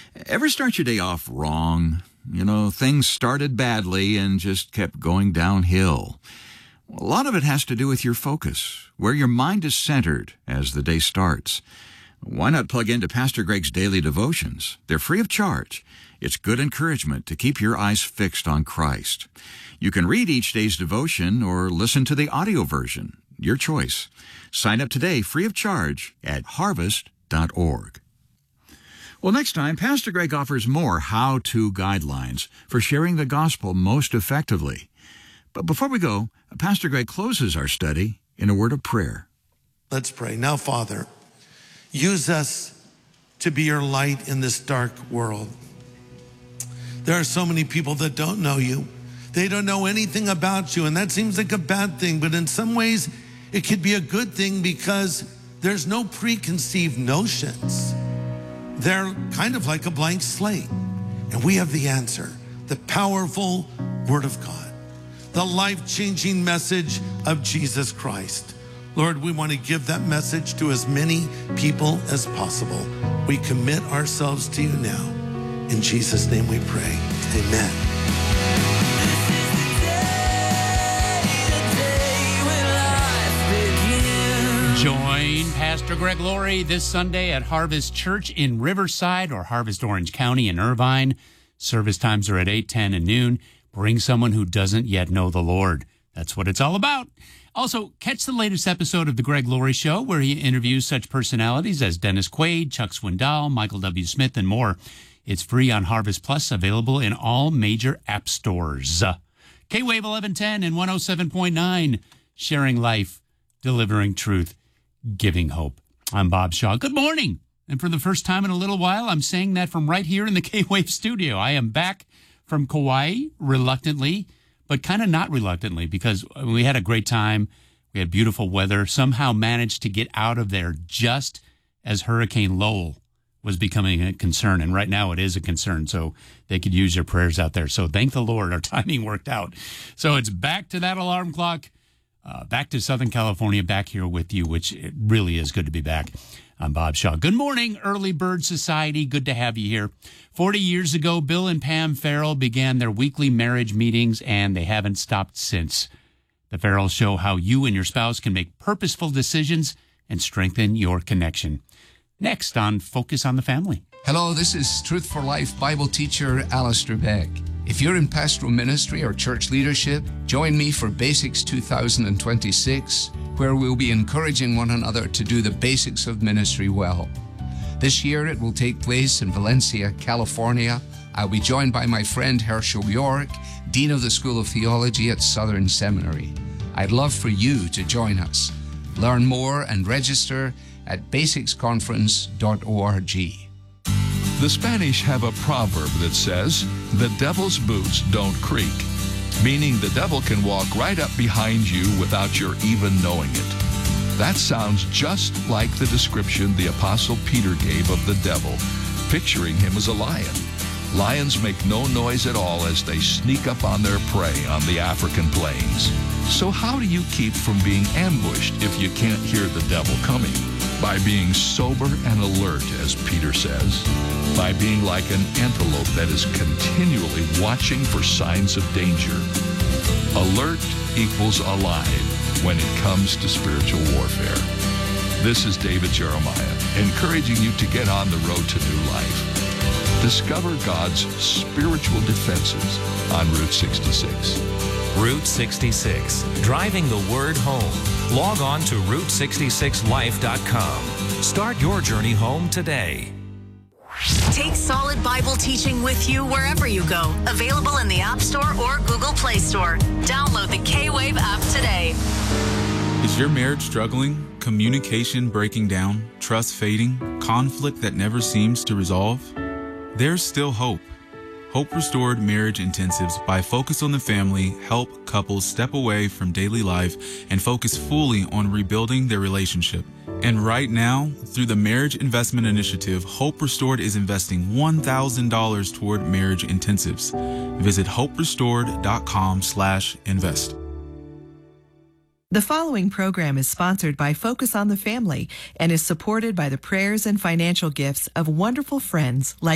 Ever start your day off wrong? Things started badly and just kept going downhill. A lot of it has to do with your focus, where your mind is centered as the day starts. Why not plug into Pastor Greg's daily devotions? They're free of charge. It's good encouragement to keep your eyes fixed on Christ. You can read each day's devotion or listen to the audio version. Your choice. Sign up today free of charge at harvest.org. Well, next time, Pastor Greg offers more how-to guidelines for sharing the gospel most effectively. But before we go, Pastor Greg closes our study in a word of prayer. Let's pray. Now, Father, use us to be your light in this dark world. There are so many people that don't know you. They don't know anything about you, and that seems like a bad thing, but in some ways, it could be a good thing because there's no preconceived notions. They're kind of like a blank slate. And we have the answer, the powerful Word of God, the life-changing message of Jesus Christ. Lord, we want to give that message to as many people as possible. We commit ourselves to you now. In Jesus' name we pray. Amen. Join Pastor Greg Laurie this Sunday at Harvest Church in Riverside or Harvest Orange County in Irvine. Service times are at 8, 10, and noon. Bring someone who doesn't yet know the Lord. That's what it's all about. Also, catch the latest episode of The Greg Laurie Show, where he interviews such personalities as Dennis Quaid, Chuck Swindoll, Michael W. Smith, and more. It's free on Harvest Plus, available in all major app stores. K-Wave 1110 and 107.9, sharing life, delivering truth, giving hope. I'm Bob Shaw. Good morning. And for the first time in a little while, I'm saying that from right here in the K-Wave studio. I am back from Kauai, reluctantly, but kind of not reluctantly, because we had a great time. We had beautiful weather. Somehow managed to get out of there just as Hurricane Lowell was becoming a concern. And right now it is a concern. So they could use your prayers out there. So thank the Lord, our timing worked out. So it's back to that alarm clock. Back to Southern California, back here with you, which it really is good to be back. I'm Bob Shaw. Good morning, Early Bird Society. Good to have you here. 40 years ago, Bill and Pam Farrell began their weekly marriage meetings, and they haven't stopped since. The Farrells show how you and your spouse can make purposeful decisions and strengthen your connection. Next on Focus on the Family. Hello, this is Truth for Life Bible teacher Alistair Beck. If you're in pastoral ministry or church leadership, join me for Basics 2026, where we'll be encouraging one another to do the basics of ministry well. This year it will take place in Valencia, California. I'll be joined by my friend Herschel York, Dean of the School of Theology at Southern Seminary. I'd love for you to join us. Learn more and register at basicsconference.org. The Spanish have a proverb that says, "The devil's boots don't creak," meaning the devil can walk right up behind you without your even knowing it. That sounds just like the description the Apostle Peter gave of the devil, picturing him as a lion. Lions make no noise at all as they sneak up on their prey on the African plains. So how do you keep from being ambushed if you can't hear the devil coming? By being sober and alert, as Peter says. By being like an antelope that is continually watching for signs of danger. Alert equals alive when it comes to spiritual warfare. This is David Jeremiah, encouraging you to get on the road to new life. Discover God's spiritual defenses on Route 66. Route 66, driving the word home. Log on to Route66Life.com. Start your journey home today. Take solid Bible teaching with you wherever you go. Available in the App Store or Google Play Store. Download the K-Wave app today. Is your marriage struggling? Communication breaking down? Trust fading? Conflict that never seems to resolve? There's still hope. Hope Restored Marriage Intensives by Focus on the Family help couples step away from daily life and focus fully on rebuilding their relationship. And right now, through the Marriage Investment Initiative, Hope Restored is investing $1,000 toward marriage intensives. Visit hoperestored.com/invest. The following program is sponsored by Focus on the Family and is supported by the prayers and financial gifts of wonderful friends like